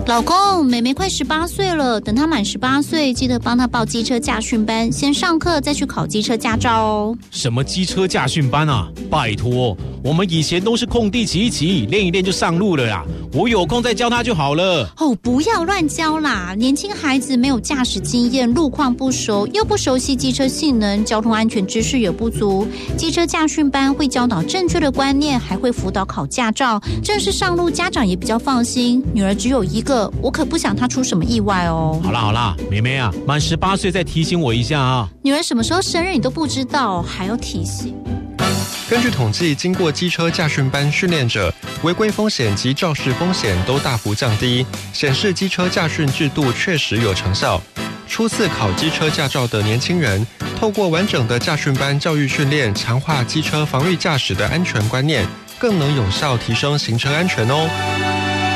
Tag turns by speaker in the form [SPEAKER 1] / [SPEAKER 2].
[SPEAKER 1] 老公，妹妹快18岁了，等她满18岁，记得帮她报机车驾训班，先上课再去考机车驾照哦。
[SPEAKER 2] 什么机车驾训班啊？拜托，我们以前都是空地骑一骑，练一练就上路了啦。我有空再教她就好了。
[SPEAKER 1] 哦，不要乱教啦！年轻孩子没有驾驶经验，路况不熟，又不熟悉机车性能，交通安全知识也不足。机车驾训班会教导正确的观念，还会辅导考驾照，正式上路家长也比较放心。女儿只有一个，我可不想她出什么意外哦。
[SPEAKER 2] 好啦，妹妹啊，满18岁再提醒我一下啊。
[SPEAKER 1] 女儿什么时候生日你都不知道，还要提醒？
[SPEAKER 3] 根据统计，经过机车驾训班训练者，违规风险及肇事风险都大幅降低，显示机车驾训制度确实有成效。初次考机车驾照的年轻人，透过完整的驾训班教育训练，强化机车防御驾驶的安全观念，更能有效提升行车安全哦。